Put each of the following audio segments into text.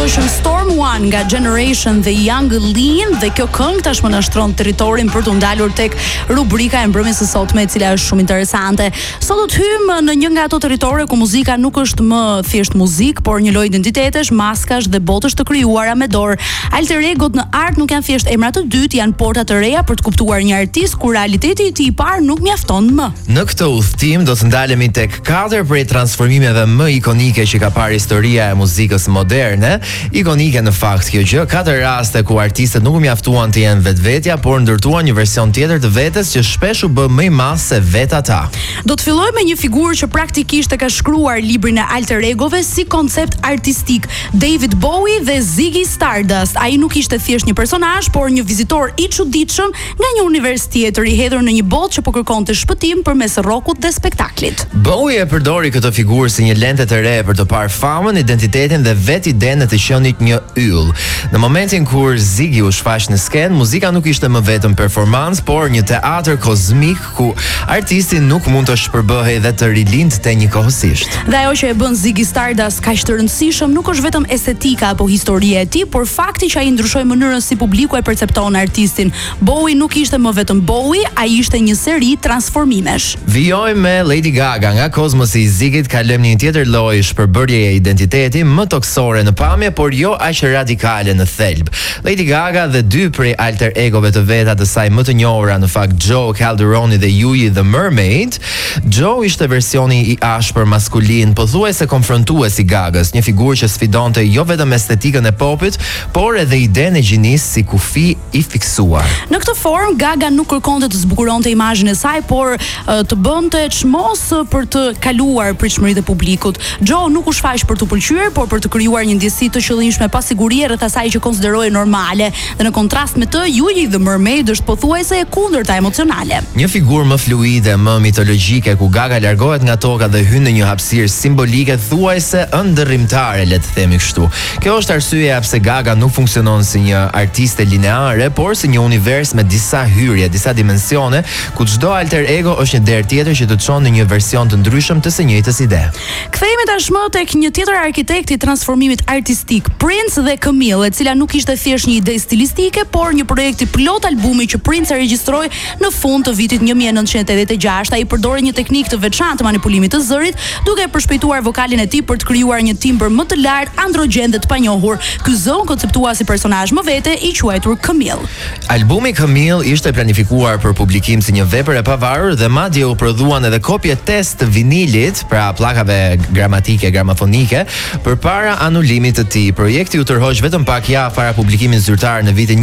quështën Storm One nga Generation dhe Young Lean, dhe kjo këngë tashmë na shtron territorin për të ndalur tek rubrika e mbrëmjes së sotme, e cila është shumë interesante. Sot do të hyjmë në një nga ato territore ku muzika nuk është më thjesht muzikë, por një lojë identitetesh, maskash dhe botësh të krijuara me dorë. Alter egot në art nuk janë thjesht emra të dytë, janë porta të reja për të kuptuar një artist kur realiteti i tij i parë nuk mjafton më. Në këtë udhtim do të ndalemi tek 4 prej transformimeve më ikonike që ka parë historia e muzikës moderne. Ikonike në fakt kjo gjë, 4 raste ku artistët nuk u mjaftuan të jenë vetvetja, por ndërtuan një version tjetër të vetes që shpesh u bë më i madh se vetë ata. Do të filloj me një figurë që praktikisht e ka shkruar librin e alter egove si koncept artistik, David Bowie dhe Ziggy Stardust. Ai nuk ishte thjesht një personazh, por një vizitor i çuditshëm nga një univers tjetër, i hedhur në një botë që po kërkonte shpëtim përmes rockut dhe spektaklit. Bowie e përdori këtë figurë si një lente të re për të parë famën, identitetin dhe vetë idenë të qenit një yll. Në momentin kur Ziggy u shfaq në skenë, muzika nuk ishte më vetëm performancë, por një teatr kozmik ku artisti nuk mund të shpërbëhej dhe të rilindte njëkohësisht. Dhe ajo që e bën Ziggy Stardust kaq të rëndësishëm nuk është vetëm estetika apo historia e tij, por fakti që ai ndryshoi mënyrën si publiku e percepton artistin. Bowie nuk ishte më vetëm Bowie, ai ishte një seri transformimesh. Vijojmë me Lady Gaga, nga kozmosi i Ziggyt kalojmë në një tjetër lloj shpërbërjeje identiteti, më toksore në pamje, por jo aq radikale në thelb. Lady Gaga dhe 2 prej alter egove të veta të saj më të njohura, në fakt Joe Calderoni dhe Yui the Mermaid. Joe ishte versioni i ashpër maskulin, pothuajse konfrontues i Gagës, një figurë që sfidonte jo vetëm estetikën e popit, por edhe idenë e gjinisë si kufi i fiksuar. Në këtë formë Gaga nuk kërkonte të zbukuronte imazhin e saj, por të bënte çmos për të kaluar pritshmëritë e publikut. Joe nuk u shfaq për të pëlqyer, por për të krijuar një ndjesi të qëllimshme pa siguri rreth asaj që konsiderohej normale, dhe në kontrast me të, Yui the Mermaid është pothuajse e kundërta emocionale. Një figurë më fluide, më mitologjike, ku Gaga largohet nga toka dhe hyn në një hapësirë simbolike thuajse ëndërrimtare, le të themi kështu. Kjo është arsyeja pse Gaga nuk funksionon si një artiste lineare, por si një univers me disa hyrje, disa dimensione, ku çdo alter ego është një derë tjetër që të çon në një version të ndryshëm të së njëjtës ide. Kthehemi tashmë tek një tjetër arkitekt i transformimit artistik, Prince dhe Camille, e cila nuk ishte thjesht një ide stilistike, por një projekt i plot albumi që Prince e regjistroi në fund të vitit 1986. Ai përdori një teknikë të veçantë të manipulimit të zërit, duke përshpejtuar vokalin e tij për të krijuar një timbër më të lartë, androgjen dhe të panjohur. Ky zon konceptua si personazh më vete i quajtur Camille. Albumi Camille ishte planifikuar për publikim si një vepër e pavarur dhe madje u prodhuan edhe kopje test të vinilit, pra pllakave gramatike, gramofonike, përpara anulimit të tij. Projekti u tërhoq vetëm pak javë para publikimit zyrtar në vitin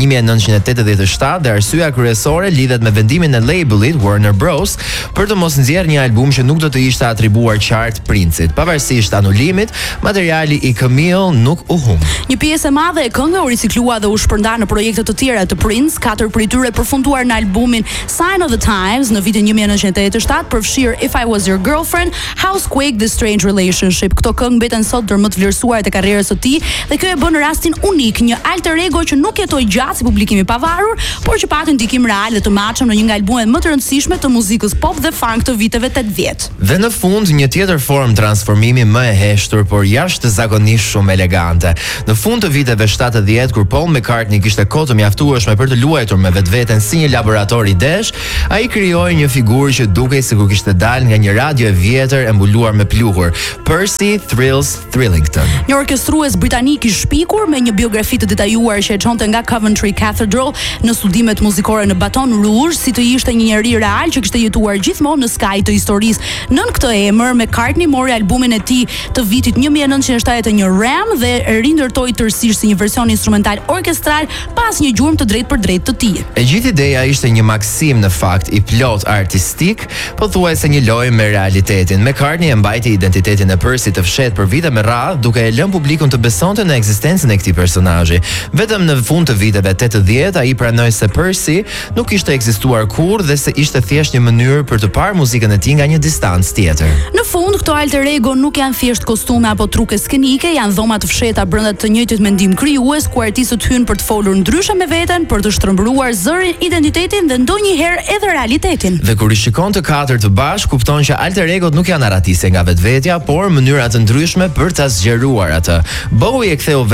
1987 dhe arsyeja kryesore lidhet me vendimin e labelit Warner Bros për të mos nxjerrë një album që nuk do të ishte atribuar qartë Princit. Pavarësisht anulimit, materiali i Camille nuk u humb. Një pjesë e madhe e këngëve u riciklua dhe u shpërnda në projekte të tjera të Prince, 4 prej tyre përfunduar në albumin Sign of the Times në vitin 1987, përfshir If I Was Your Girlfriend, Housequake dhe Strange Relationship. Këto këngë mbeten sot ndër më të vlerësuarat e karrierës së tij, dhe kjo e bën rastin unik, një alter ego që nuk jetoi gjatë si publikimi pavarur, por që pati ndikim real dhe të matshëm në një nga albumet më të rëndësishme të muzikës pop dhe funk të viteve 80. Dhe në fund një tjetër formë transformimi më e heshtur, por jashtëzakonisht shumë elegante. Në fund të viteve 70, kur Paul McCartney kishte kohë të mjaftueshme për të luajtur me vetveten si një laborator idesh, ai krijoi një figurë që dukej sikur kishte dalë nga një radio e vjetër e mbuluar me pluhur, Percy Thrills Thrillington. Një orkestrues britanik i shpikur me një biografi të detajuar që e çonte nga Coventry Cathedral në studimet muzikore në Baton Rouge, si të ishte një njeri real që kishte jetuar gjithmonë në skaj të historisë. Nën këtë emër, McCartney mori albumin e tij të vitit 1971 Ram dhe rindërtoi tërësisht si një version instrumental orkestral pas një gjurmë të drejtë për drejtë të tij. E gjithë ideja ishte një maksim në fakt i plot artistik, pothuajse një lojë me realitetin. McCartney e mbajti identitetin e Percy të fshehtë për vite me radhë, duke e lënë publikun të besonte në ekzistencën e këtij personazhi. Vetëm në fund të viteve 80 ai pranoi se Percy nuk ishte ekzistuar kurrë dhe se ishte thjesht një mënyrë për të parë muzikën e tij nga një distancë tjetër. Në fund, këto alter ego nuk janë thjesht kostume apo truke skenike, janë dhoma të fshehta brenda të njëjtit mendim krijues, ku artistët hyn për të folur ndryshe me veten, për të shtrëmbëruar zërin, identitetin dhe ndonjëherë edhe realitetin. Dhe kur i shikon të katërt të bashkë, kupton që alter egot nuk janë arratise nga vetvetja, por mënyra të ndryshme për ta zgjeruar atë. Bowie e ktheu vetë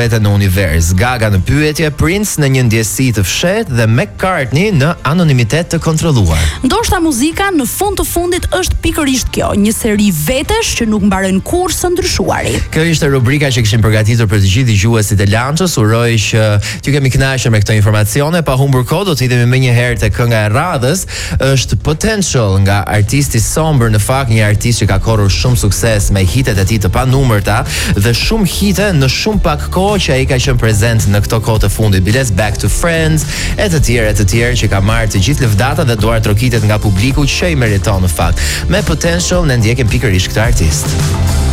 në univers. Gaga në pyetje, Prince në një ndjesi të fshehtë dhe McCartney në anonimitet të kontrolluar. Ndoshta muzika në fund të fundit është pikërisht kjo, një seri vetesh që nuk mbaron kurrë së ndryshuari. Kjo ishte rubrika që kishim përgatitur për të gjithë dëgjuesit e Lançës. Uroj që t'ju kemi kënaqur me këto informacione. Pa humbur kohë, do të hidhemi më një herë te kënga e radhës. Është Potential nga artisti Somber, në fakt një artist që ka korrur shumë sukses me hitet e tij të panumërta dhe shumë hite në shumë pak kohë që ai ka qenë prezent në këto kohë të fundit. Biles Back to Friends e të tjerë që ka marrë të gjithë lëvdatat dhe duart trokitet nga publiku që i meriton në fakt. Me Potential ne ndjekim pikërisht këtë artist.